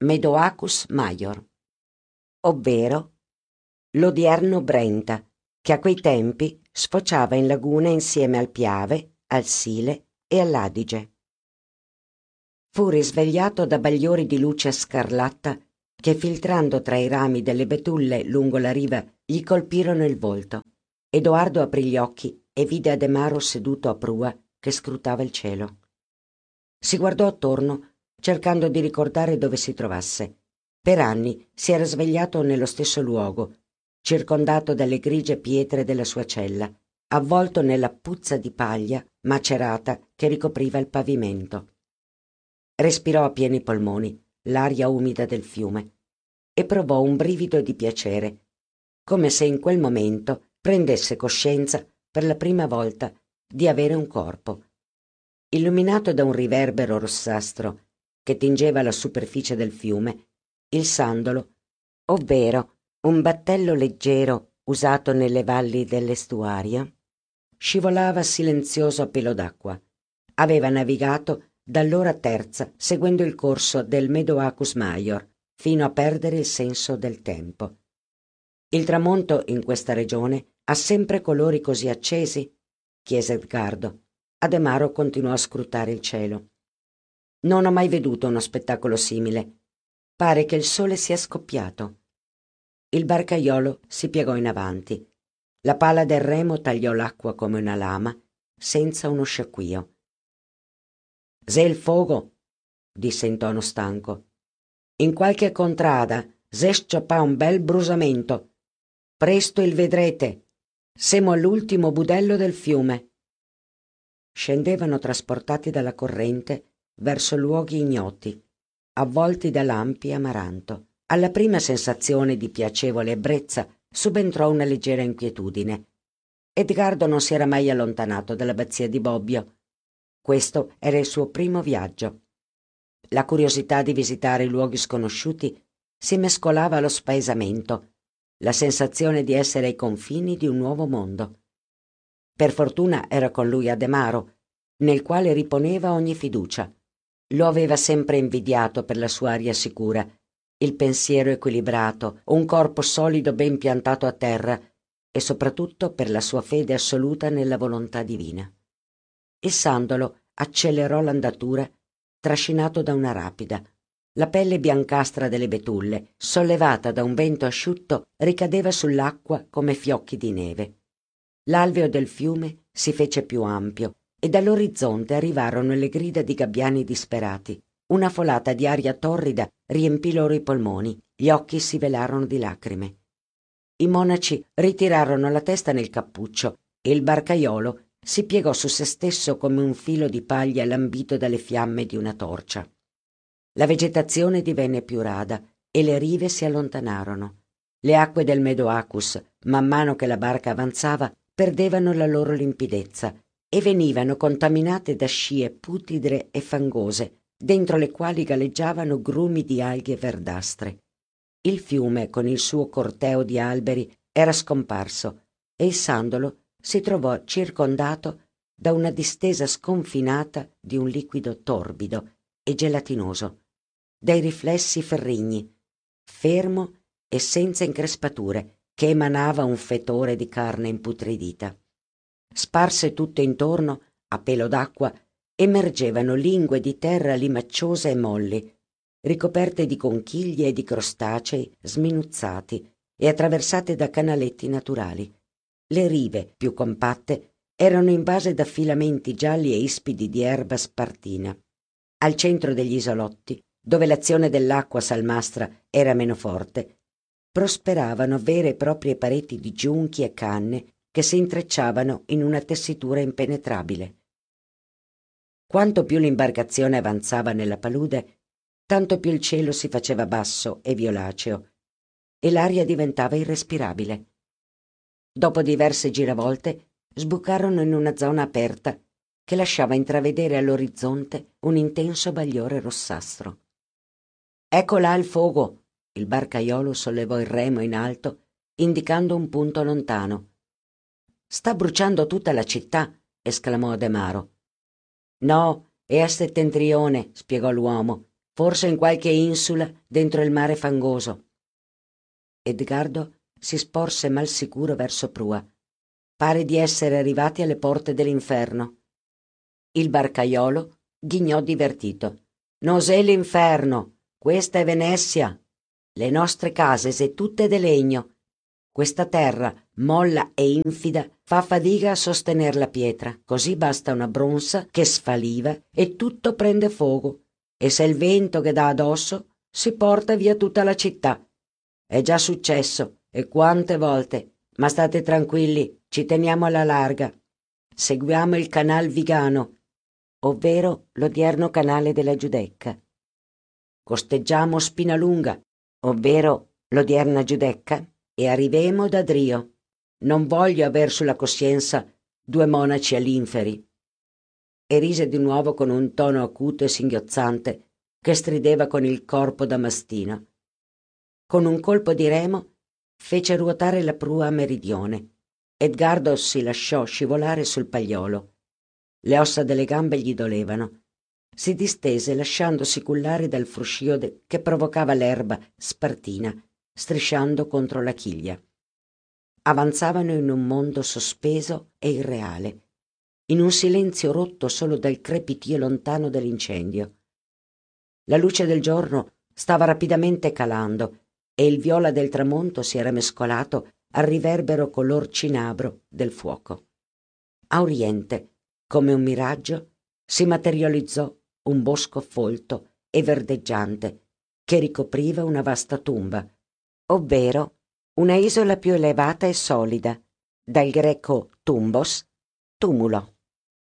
Medoacus Maior, ovvero l'odierno Brenta, che a quei tempi sfociava in laguna insieme al Piave, al Sile e all'Adige. Fu risvegliato da bagliori di luce scarlatta che, filtrando tra i rami delle betulle lungo la riva, gli colpirono il volto. Edoardo aprì gli occhi e vide Ademaro seduto a prua che scrutava il cielo. Si guardò attorno, cercando di ricordare dove si trovasse. Per anni si era svegliato nello stesso luogo, circondato dalle grigie pietre della sua cella, avvolto nella puzza di paglia macerata che ricopriva il pavimento. Respirò a pieni polmoni l'aria umida del fiume e provò un brivido di piacere, come se in quel momento prendesse coscienza per la prima volta di avere un corpo. Illuminato da un riverbero rossastro che tingeva la superficie del fiume, il Sandolo, ovvero un battello leggero usato nelle valli dell'estuario, scivolava silenzioso a pelo d'acqua. Aveva navigato dall'ora terza seguendo il corso del Medoacus Maior fino a perdere il senso del tempo. Il tramonto in questa regione ha sempre colori così accesi? Chiese Edgardo. Ademaro continuò a scrutare il cielo. Non ho mai veduto uno spettacolo simile. Pare che il sole sia scoppiato. Il barcaiolo si piegò in avanti. La pala del remo tagliò l'acqua come una lama, senza uno sciacquio. «S'è il fogo», disse in tono stanco. «In qualche contrada s'è sciopà un bel brusamento. Presto il vedrete. Semo all'ultimo budello del fiume». Scendevano trasportati dalla corrente verso luoghi ignoti, avvolti da lampi e amaranto. Alla prima sensazione di piacevole ebbrezza subentrò una leggera inquietudine. Edgardo non si era mai allontanato dall'abbazia di Bobbio. Questo era il suo primo viaggio. La curiosità di visitare i luoghi sconosciuti si mescolava allo spaesamento, la sensazione di essere ai confini di un nuovo mondo. Per fortuna era con lui Ademaro, nel quale riponeva ogni fiducia. Lo aveva sempre invidiato per la sua aria sicura, il pensiero equilibrato, un corpo solido ben piantato a terra e soprattutto per la sua fede assoluta nella volontà divina. Il Sandolo accelerò l'andatura, trascinato da una rapida. La pelle biancastra delle betulle, sollevata da un vento asciutto, ricadeva sull'acqua come fiocchi di neve. L'alveo del fiume si fece più ampio e dall'orizzonte arrivarono le grida di gabbiani disperati. Una folata di aria torrida riempì loro i polmoni, gli occhi si velarono di lacrime. I monaci ritirarono la testa nel cappuccio e il barcaiolo si piegò su se stesso come un filo di paglia lambito dalle fiamme di una torcia. La vegetazione divenne più rada e le rive si allontanarono. Le acque del Medoacus, man mano che la barca avanzava, perdevano la loro limpidezza e venivano contaminate da scie putide e fangose, dentro le quali galleggiavano grumi di alghe verdastre. Il fiume, con il suo corteo di alberi, era scomparso e il Sandolo si trovò circondato da una distesa sconfinata di un liquido torbido e gelatinoso, dai riflessi ferrigni, fermo e senza increspature, che emanava un fetore di carne imputridita. Sparse tutto intorno, a pelo d'acqua, emergevano lingue di terra limacciose e molli, ricoperte di conchiglie e di crostacei sminuzzati e attraversate da canaletti naturali. Le rive, più compatte, erano invase da filamenti gialli e ispidi di erba spartina. Al centro degli isolotti, dove l'azione dell'acqua salmastra era meno forte, prosperavano vere e proprie pareti di giunchi e canne che si intrecciavano in una tessitura impenetrabile. Quanto più l'imbarcazione avanzava nella palude, tanto più il cielo si faceva basso e violaceo e l'aria diventava irrespirabile. Dopo diverse giravolte sbucarono in una zona aperta che lasciava intravedere all'orizzonte un intenso bagliore rossastro. «Ecco là il fogo!» Il barcaiolo sollevò il remo in alto, indicando un punto lontano. «Sta bruciando tutta la città!» esclamò Ademaro. «No, è a settentrione», spiegò l'uomo. forse in qualche insula dentro il mare fangoso. Edgardo si sporse mal sicuro verso prua. Pare di essere arrivati alle porte dell'inferno. Il barcaiolo ghignò divertito. «No sé l'inferno, questa è Venezia. Le nostre case se tutte de legno. Questa terra, molla e infida, fa fatica a sostener la pietra, così basta una bronza che sfaliva e tutto prende fuoco, e se il vento che dà addosso si porta via tutta la città. È già successo, e quante volte, ma state tranquilli, ci teniamo alla larga. Seguiamo il canal Vigano, ovvero l'odierno canale della Giudecca. Costeggiamo Spinalunga, ovvero l'odierna Giudecca, e arrivemo da Drio. Non voglio aver sulla coscienza 2 monaci all'inferi». E rise di nuovo con un tono acuto e singhiozzante che strideva con il corpo da mastino. Con un colpo di remo fece ruotare la prua a meridione. Edgardo si lasciò scivolare sul pagliolo. Le ossa delle gambe gli dolevano. Si distese lasciandosi cullare dal fruscio che provocava l'erba spartina, strisciando contro la chiglia. Avanzavano in un mondo sospeso e irreale, in un silenzio rotto solo dal crepitio lontano dell'incendio. La luce del giorno stava rapidamente calando e il viola del tramonto si era mescolato al riverbero color cinabro del fuoco. A oriente, come un miraggio, si materializzò un bosco folto e verdeggiante che ricopriva una vasta tomba, ovvero una isola più elevata e solida, dal greco tumbos, tumulo.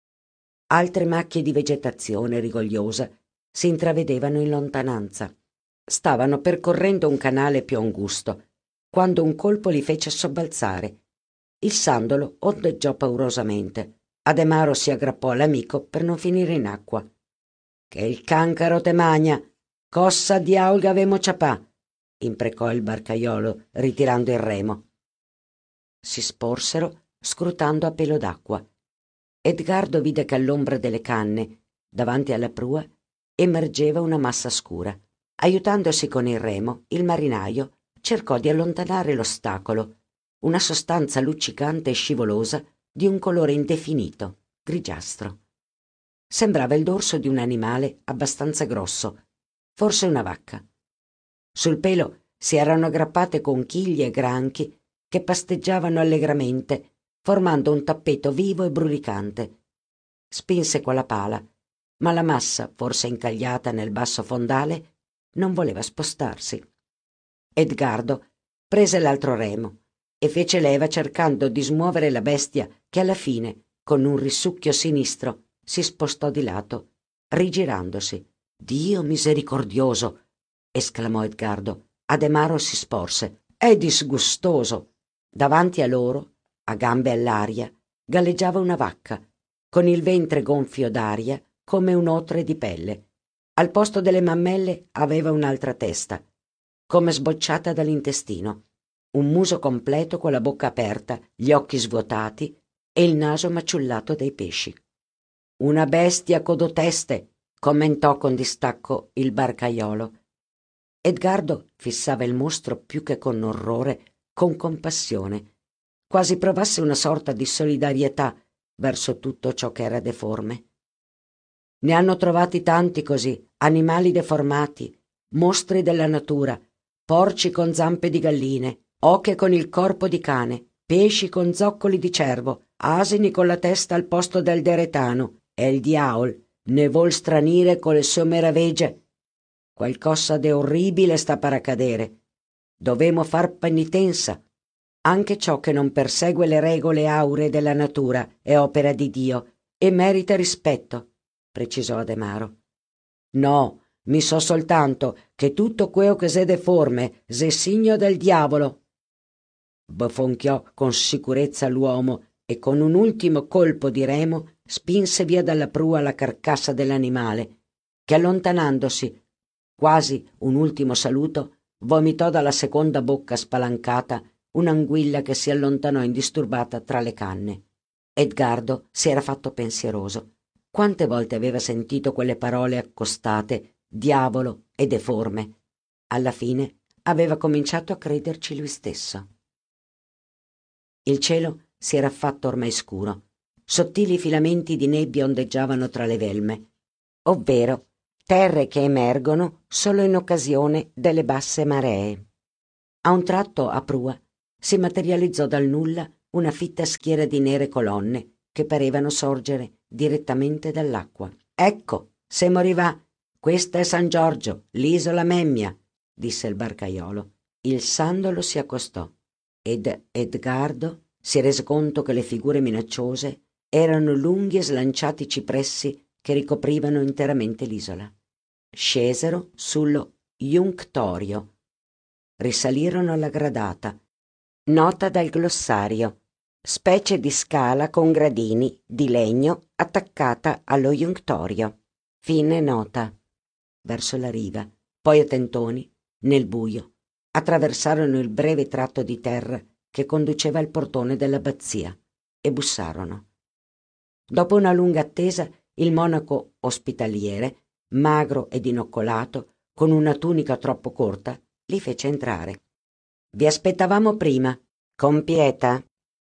Altre macchie di vegetazione rigogliosa si intravedevano in lontananza. Stavano percorrendo un canale più angusto, quando un colpo li fece sobbalzare. Il sandolo ondeggiò paurosamente. Ademaro si aggrappò all'amico per non finire in acqua. «Che il cancaro te magna! Cossa diaulga avemo ciapà!» imprecò il barcaiolo, ritirando il remo. Si sporsero, scrutando a pelo d'acqua. Edgardo vide che all'ombra delle canne, davanti alla prua, emergeva una massa scura. Aiutandosi con il remo, il marinaio cercò di allontanare l'ostacolo, una sostanza luccicante e scivolosa di un colore indefinito, grigiastro. Sembrava il dorso di un animale abbastanza grosso, forse una vacca. Sul pelo si erano aggrappate conchiglie e granchi che pasteggiavano allegramente, formando un tappeto vivo e brulicante. Spinse con la pala, ma la massa, forse incagliata nel basso fondale, non voleva spostarsi. Edgardo prese l'altro remo e fece leva cercando di smuovere la bestia che alla fine, con un risucchio sinistro, si spostò di lato, rigirandosi. «Dio misericordioso!» esclamò Edgardo. Ademaro si sporse. «È disgustoso!» Davanti a loro, a gambe all'aria, galleggiava una vacca, con il ventre gonfio d'aria come un'otre di pelle. Al posto delle mammelle aveva un'altra testa, come sbocciata dall'intestino, un muso completo con la bocca aperta, gli occhi svuotati e il naso maciullato dai pesci. «Una bestia codoteste», commentò con distacco il barcaiolo. Edgardo fissava il mostro più che con orrore, con compassione, quasi provasse una sorta di solidarietà verso tutto ciò che era deforme. Ne hanno trovati tanti così, animali deformati, mostri della natura, porci con zampe di galline, oche con il corpo di cane, pesci con zoccoli di cervo, asini con la testa al posto del deretano, e il diaol ne vuol stranire con le sue meravegge. Qualcosa de orribile sta per accadere. Dovemo far penitenza. Anche ciò che non persegue le regole auree della natura è opera di Dio e merita rispetto», precisò Ademaro. «No, mi so soltanto che tutto queo che se deforme se signo del diavolo», bofonchiò con sicurezza l'uomo e con un ultimo colpo di remo spinse via dalla prua la carcassa dell'animale, che allontanandosi, quasi un ultimo saluto, vomitò dalla seconda bocca spalancata un'anguilla che si allontanò indisturbata tra le canne. Edgardo si era fatto pensieroso. Quante volte aveva sentito quelle parole accostate diavolo e deforme. Alla fine aveva cominciato a crederci lui stesso. Il cielo si era fatto ormai scuro. Sottili filamenti di nebbia ondeggiavano tra le velme, ovvero terre che emergono solo in occasione delle basse maree. A un tratto, a prua, si materializzò dal nulla una fitta schiera di nere colonne che parevano sorgere direttamente dall'acqua. «Ecco, se morivà, questa è San Giorgio, l'isola Memmia», disse il barcaiolo. Il sandolo si accostò ed Edgardo si rese conto che le figure minacciose erano lunghi e slanciati cipressi che ricoprivano interamente l'isola. Scesero sullo Junctorio, risalirono alla gradata. Nota dal glossario: specie di scala con gradini di legno attaccata allo Junctorio. Fine nota. Verso la riva, poi a tentoni, nel buio, attraversarono il breve tratto di terra che conduceva al portone dell'abbazia e bussarono. Dopo una lunga attesa, il monaco ospitaliere, magro ed inoccolato, con una tunica troppo corta, li fece entrare. «Vi aspettavamo prima. Con pietà».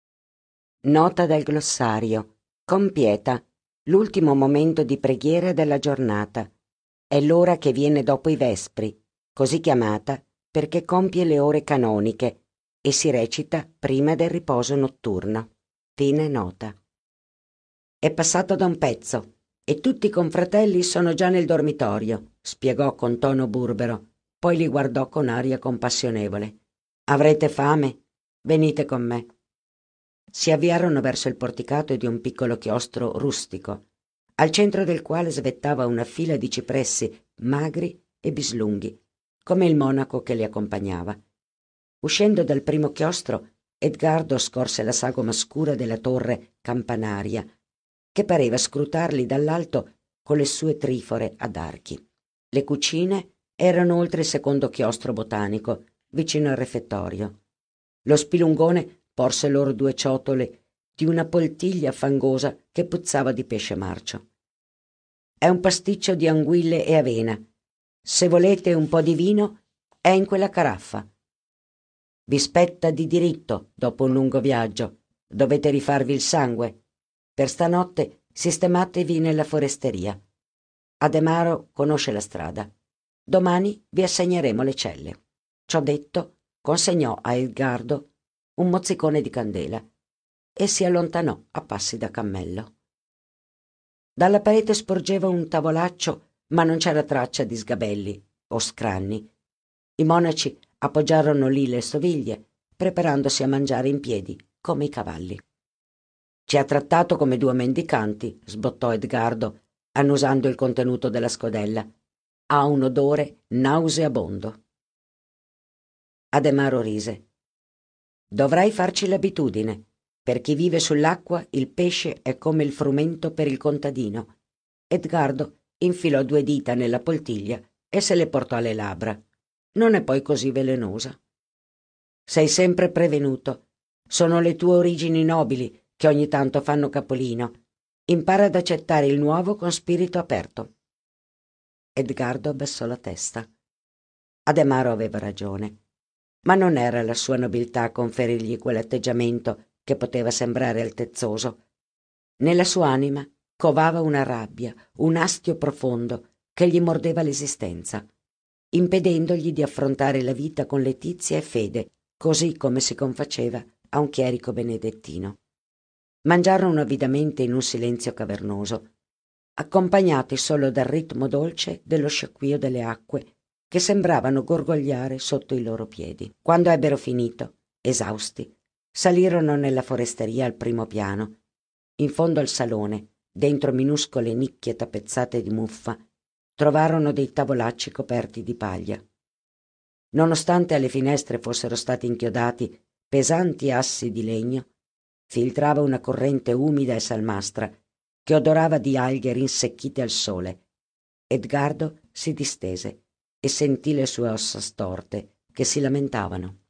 Nota del glossario: con pietà, l'ultimo momento di preghiera della giornata. È l'ora che viene dopo i vespri, così chiamata perché compie le ore canoniche e si recita prima del riposo notturno. Fine nota. «È passato da un pezzo e tutti i confratelli sono già nel dormitorio», spiegò con tono burbero, poi li guardò con aria compassionevole. «Avrete fame? Venite con me». Si avviarono verso il porticato di un piccolo chiostro rustico, al centro del quale svettava una fila di cipressi magri e bislunghi, come il monaco che li accompagnava. Uscendo dal primo chiostro, Edgardo scorse la sagoma scura della torre campanaria, che pareva scrutarli dall'alto con le sue trifore ad archi. Le cucine erano oltre il secondo chiostro botanico, vicino al refettorio. Lo spilungone porse loro 2 ciotole di una poltiglia fangosa che puzzava di pesce marcio. «È un pasticcio di anguille e avena. Se volete un po' di vino, è in quella caraffa. Vi spetta di diritto dopo un lungo viaggio. Dovete rifarvi il sangue. Per stanotte sistematevi nella foresteria. Ademaro conosce la strada. Domani vi assegneremo le celle». Ciò detto, consegnò a Edgardo un mozzicone di candela e si allontanò a passi da cammello. Dalla parete sporgeva un tavolaccio, ma non c'era traccia di sgabelli o scranni. I monaci appoggiarono lì le stoviglie, preparandosi a mangiare in piedi come i cavalli. «Ci ha trattato come 2 mendicanti», sbottò Edgardo, annusando il contenuto della scodella. «Ha un odore nauseabondo». Ademaro rise. «Dovrai farci l'abitudine. Per chi vive sull'acqua il pesce è come il frumento per il contadino». Edgardo infilò 2 dita nella poltiglia e se le portò alle labbra. «Non è poi così velenosa». «Sei sempre prevenuto. Sono le tue origini nobili che ogni tanto fanno capolino. Impara ad accettare il nuovo con spirito aperto». Edgardo abbassò la testa. Ademaro aveva ragione, ma non era la sua nobiltà a conferirgli quell'atteggiamento che poteva sembrare altezzoso. Nella sua anima covava una rabbia, un astio profondo che gli mordeva l'esistenza, impedendogli di affrontare la vita con letizia e fede, così come si confaceva a un chierico benedettino. Mangiarono avidamente in un silenzio cavernoso, accompagnati solo dal ritmo dolce dello sciacquio delle acque che sembravano gorgogliare sotto i loro piedi. Quando ebbero finito, esausti, salirono nella foresteria al primo piano. In fondo al salone, dentro minuscole nicchie tappezzate di muffa, trovarono dei tavolacci coperti di paglia. Nonostante alle finestre fossero stati inchiodati pesanti assi di legno, filtrava una corrente umida e salmastra che odorava di alghe rinsecchite al sole. Edgardo si distese e sentì le sue ossa storte che si lamentavano.